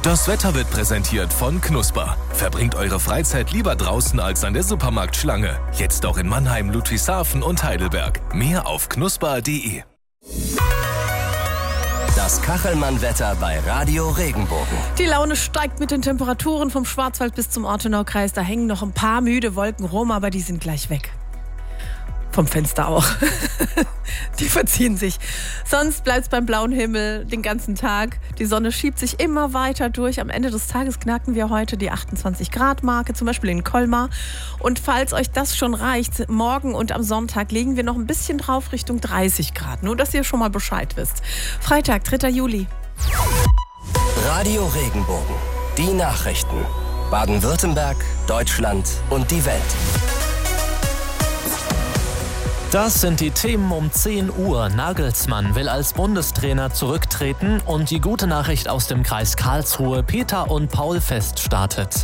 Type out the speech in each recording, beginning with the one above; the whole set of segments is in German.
Das Wetter wird präsentiert von Knusper. Verbringt eure Freizeit lieber draußen als an der Supermarktschlange. Jetzt auch in Mannheim, Ludwigshafen und Heidelberg. Mehr auf knusper.de. Das Kachelmann-Wetter bei Radio Regenbogen. Die Laune steigt mit den Temperaturen vom Schwarzwald bis zum Ortenaukreis. Da hängen noch ein paar müde Wolken rum, aber die sind gleich weg. Vom Fenster auch. Die verziehen sich. Sonst bleibt es beim blauen Himmel den ganzen Tag. Die Sonne schiebt sich immer weiter durch. Am Ende des Tages knacken wir heute die 28-Grad-Marke, zum Beispiel in Colmar. Und falls euch das schon reicht, morgen und am Sonntag legen wir noch ein bisschen drauf Richtung 30 Grad. Nur, dass ihr schon mal Bescheid wisst. Freitag, 3. Juli. Radio Regenbogen. Die Nachrichten. Baden-Württemberg, Deutschland und die Welt. Das sind die Themen um 10 Uhr. Nagelsmann will als Bundestrainer zurücktreten und die gute Nachricht aus dem Kreis Karlsruhe: Peter und Paul Fest startet.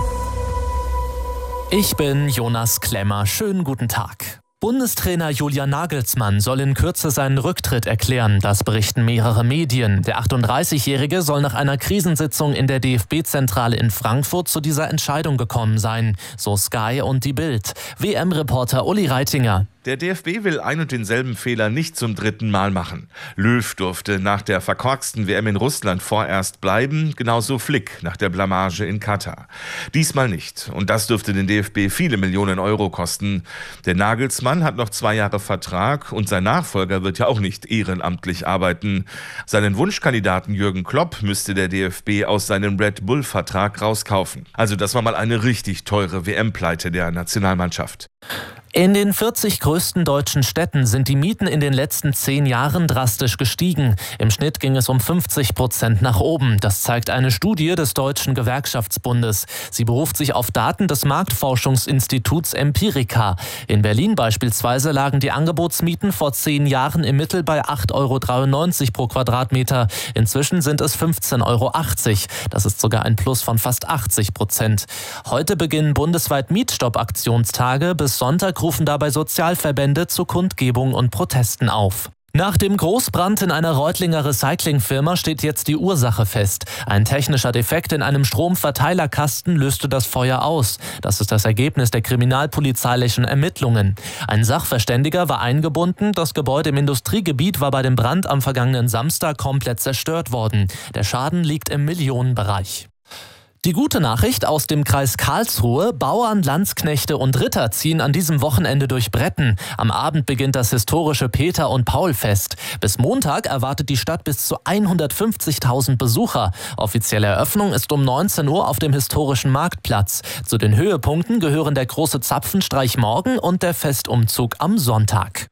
Ich bin Jonas Klemmer. Schönen guten Tag. Bundestrainer Julian Nagelsmann soll in Kürze seinen Rücktritt erklären. Das berichten mehrere Medien. Der 38-Jährige soll nach einer Krisensitzung in der DFB-Zentrale in Frankfurt zu dieser Entscheidung gekommen sein. So Sky und die Bild. WM-Reporter Uli Reitinger. Der DFB will ein und denselben Fehler nicht zum 3. Mal machen. Löw durfte nach der verkorksten WM in Russland vorerst bleiben, genauso Flick nach der Blamage in Katar. Diesmal nicht. Und das dürfte den DFB viele Millionen Euro kosten. Der Nagelsmann hat noch 2 Jahre Vertrag und sein Nachfolger wird ja auch nicht ehrenamtlich arbeiten. Seinen Wunschkandidaten Jürgen Klopp müsste der DFB aus seinem Red Bull-Vertrag rauskaufen. Also das war mal eine richtig teure WM-Pleite der Nationalmannschaft. In den 40 größten deutschen Städten sind die Mieten in den letzten 10 Jahren drastisch gestiegen. Im Schnitt ging es um 50% nach oben. Das zeigt eine Studie des Deutschen Gewerkschaftsbundes. Sie beruft sich auf Daten des Marktforschungsinstituts Empirica. In Berlin beispielsweise lagen die Angebotsmieten vor 10 Jahren im Mittel bei 8,93 € pro Quadratmeter. Inzwischen sind es 15,80 €. Das ist sogar ein Plus von fast 80%. Heute beginnen bundesweit Mietstopp-Aktionstage. Bis Sonntag rufen dabei Sozialverbände zu Kundgebungen und Protesten auf. Nach dem Großbrand in einer Reutlinger Recyclingfirma steht jetzt die Ursache fest. Ein technischer Defekt in einem Stromverteilerkasten löste das Feuer aus. Das ist das Ergebnis der kriminalpolizeilichen Ermittlungen. Ein Sachverständiger war eingebunden. Das Gebäude im Industriegebiet war bei dem Brand am vergangenen Samstag komplett zerstört worden. Der Schaden liegt im Millionenbereich. Die gute Nachricht aus dem Kreis Karlsruhe: Bauern, Landsknechte und Ritter ziehen an diesem Wochenende durch Bretten. Am Abend beginnt das historische Peter- und Paul-Fest. Bis Montag erwartet die Stadt bis zu 150.000 Besucher. Offizielle Eröffnung ist um 19 Uhr auf dem historischen Marktplatz. Zu den Höhepunkten gehören der große Zapfenstreich morgen und der Festumzug am Sonntag.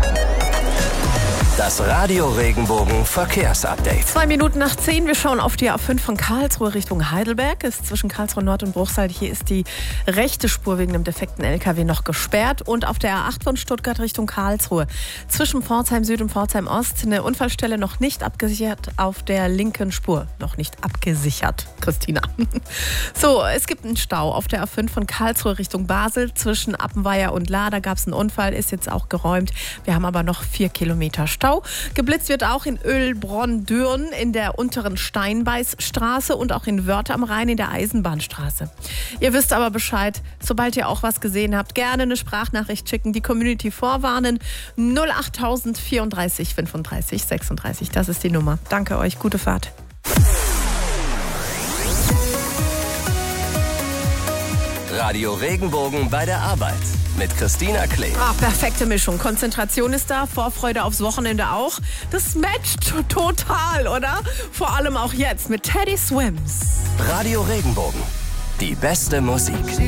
Das Radio Regenbogen Verkehrsupdate. 2 Minuten nach 10. Wir schauen auf die A5 von Karlsruhe Richtung Heidelberg. Ist zwischen Karlsruhe Nord und Bruchsal. Hier ist die rechte Spur wegen einem defekten LKW noch gesperrt. Und auf der A8 von Stuttgart Richtung Karlsruhe. Zwischen Pforzheim Süd und Pforzheim Ost eine Unfallstelle noch nicht abgesichert auf der linken Spur. Noch nicht abgesichert, Christina. So, es gibt einen Stau auf der A5 von Karlsruhe Richtung Basel. Zwischen Appenweier und Lahr. Da gab es einen Unfall, ist jetzt auch geräumt. Wir haben aber noch 4 Kilometer Stau. Geblitzt wird auch in Ölbronn-Dürn in der unteren Steinbeißstraße und auch in Wörth am Rhein in der Eisenbahnstraße. Ihr wisst aber Bescheid, sobald ihr auch was gesehen habt, gerne eine Sprachnachricht schicken, die Community vorwarnen. 08000 34 35 36, das ist die Nummer. Danke euch, gute Fahrt. Radio Regenbogen bei der Arbeit mit Christina Klee. Ach, perfekte Mischung. Konzentration ist da, Vorfreude aufs Wochenende auch. Das matcht total, oder? Vor allem auch jetzt mit Teddy Swims. Radio Regenbogen. Die beste Musik.